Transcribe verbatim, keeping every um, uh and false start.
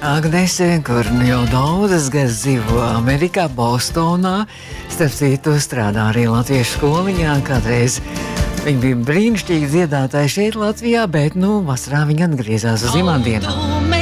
Agnese, kur jau daudzas gadus dzīvo Amerikā, Bostonā, starp citu strādā arī latviešu skoliņā. Kādreiz viņa bija brīnišķīgi dziedātāja šeit Latvijā, bet, nu, vasarā viņa atgriezās uz imantdienām.